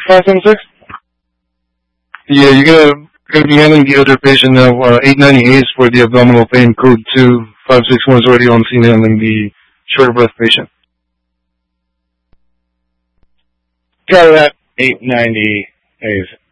576? Yeah, you're gonna be handling the other patient now. 890 A's for the abdominal pain. Code 2561 is already on scene handling the short breath patient. Got that. 890 A's.